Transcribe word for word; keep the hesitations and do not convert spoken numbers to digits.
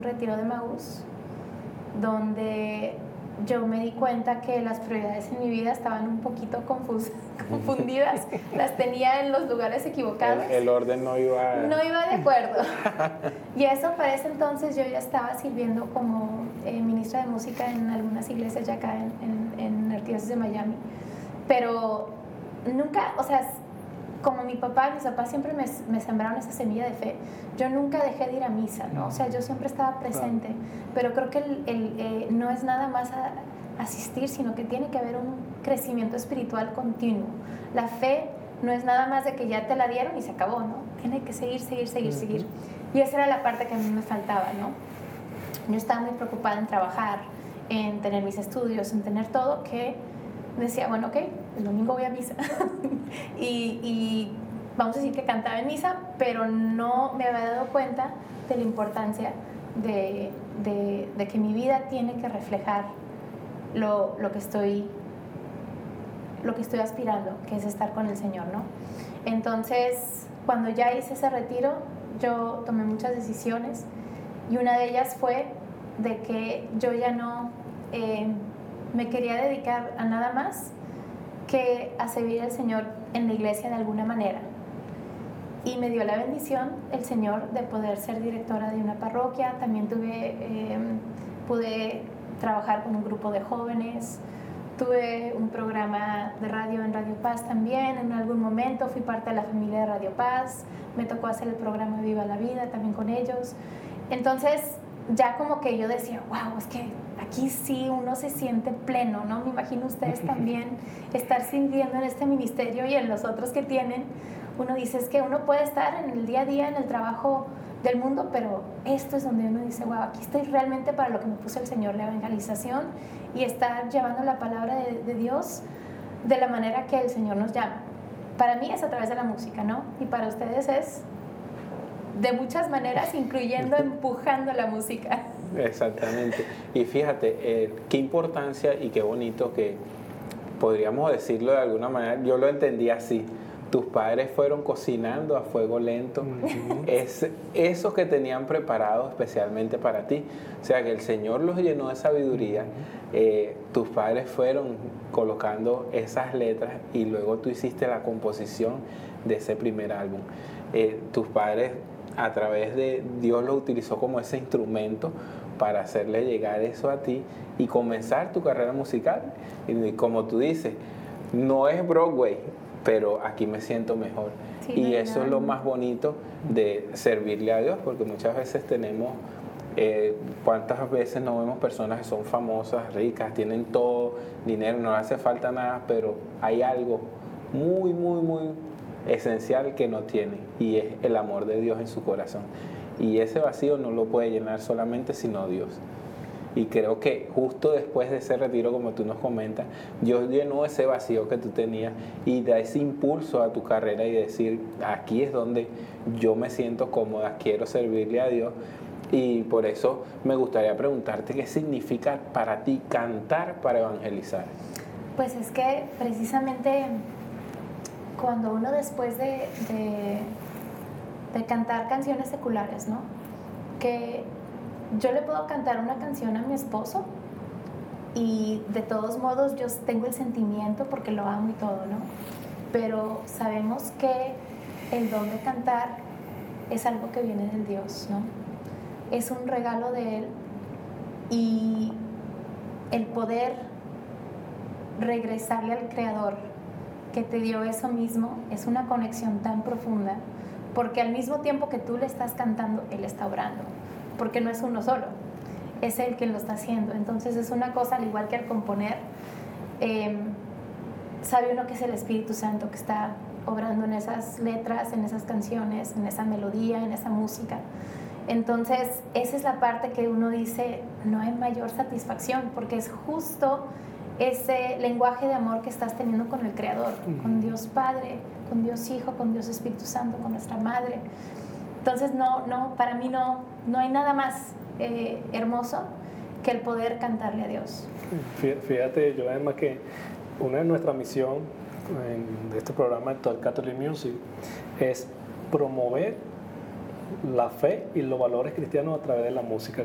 retiro de Maús, donde yo me di cuenta que las prioridades en mi vida estaban un poquito confusas, confundidas, las tenía en los lugares equivocados. El, el orden no iba... No iba de acuerdo. Y eso para ese entonces yo ya estaba sirviendo como eh, ministra de música en algunas iglesias ya acá en, en, en Artigas de Miami. Pero nunca, o sea, como mi papá, mis papás siempre me, me sembraron esa semilla de fe, yo nunca dejé de ir a misa, ¿no? O sea, yo siempre estaba presente, pero creo que el, el, eh, no es nada más a, asistir, sino que tiene que haber un crecimiento espiritual continuo. La fe no es nada más de que ya te la dieron y se acabó, ¿no? Tiene que seguir, seguir, seguir, uh-huh. seguir. Y esa era la parte que a mí me faltaba, ¿no? Yo estaba muy preocupada en trabajar, en tener mis estudios, en tener todo, que decía, bueno, ok, el domingo voy a misa y, y vamos a decir que cantaba en misa, pero no me había dado cuenta de la importancia de, de, de que mi vida tiene que reflejar lo, lo, que estoy, lo que estoy aspirando, que es estar con el Señor, ¿no? Entonces, cuando ya hice ese retiro, yo tomé muchas decisiones y una de ellas fue de que yo ya no... Eh, me quería dedicar a nada más que a servir al Señor en la iglesia de alguna manera. Y me dio la bendición el Señor de poder ser directora de una parroquia. También tuve, eh, pude trabajar con un grupo de jóvenes. Tuve un programa de radio en Radio Paz también. En algún momento fui parte de la familia de Radio Paz. Me tocó hacer el programa Viva la Vida también con ellos. Entonces, ya como que yo decía, wow, es que aquí sí uno se siente pleno, ¿no? Me imagino ustedes también estar sintiendo en este ministerio y en los otros que tienen. Uno dice, es que uno puede estar en el día a día, en el trabajo del mundo, pero esto es donde uno dice, wow, aquí estoy realmente para lo que me puso el Señor, la evangelización y estar llevando la palabra de, de Dios de la manera que el Señor nos llama. Para mí es a través de la música, ¿no? Y para ustedes es de muchas maneras, incluyendo empujando la música. Exactamente. Y fíjate, eh, qué importancia y qué bonito que podríamos decirlo de alguna manera. Yo lo entendí así. Tus padres fueron cocinando a fuego lento. Uh-huh. Es eso que tenían preparado especialmente para ti. O sea, que el Señor los llenó de sabiduría. Eh, tus padres fueron colocando esas letras y luego tú hiciste la composición de ese primer álbum. Eh, tus padres, a través de Dios, lo utilizó como ese instrumento para hacerle llegar eso a ti y comenzar tu carrera musical. Y como tú dices, no es Broadway, pero aquí me siento mejor. Sí, y no eso nada. Es lo más bonito de servirle a Dios, porque muchas veces tenemos, eh, cuántas veces no vemos personas que son famosas, ricas, tienen todo, dinero, no les hace falta nada, pero hay algo muy, muy, muy esencial que no tienen, y es el amor de Dios en su corazón. Y ese vacío no lo puede llenar solamente sino Dios. Y creo que justo después de ese retiro, como tú nos comentas, Dios llenó ese vacío que tú tenías y da ese impulso a tu carrera y decir, aquí es donde yo me siento cómoda, quiero servirle a Dios. Y por eso me gustaría preguntarte qué significa para ti cantar para evangelizar. Pues es que precisamente cuando uno después de, de, de cantar canciones seculares, ¿no? Que yo le puedo cantar una canción a mi esposo y de todos modos yo tengo el sentimiento porque lo amo y todo, ¿no? Pero sabemos que el don de cantar es algo que viene del Dios, ¿no? Es un regalo de Él y el poder regresarle al Creador que te dio eso mismo es una conexión tan profunda, porque al mismo tiempo que tú le estás cantando, Él está obrando, porque no es uno solo, es Él quien lo está haciendo. Entonces es una cosa, al igual que al componer, eh, sabe uno que es el Espíritu Santo que está obrando en esas letras, en esas canciones, en esa melodía, en esa música. Entonces esa es la parte que uno dice, no hay mayor satisfacción, porque es justo ese lenguaje de amor que estás teniendo con el Creador, uh-huh. con Dios Padre, con Dios Hijo, con Dios Espíritu Santo, con nuestra Madre. Entonces no, no, para mí no, no hay nada más eh, hermoso que el poder cantarle a Dios. Fíjate, yo además que una de nuestras misiones de este programa, Talk Catholic Music, es promover la fe y los valores cristianos a través de la música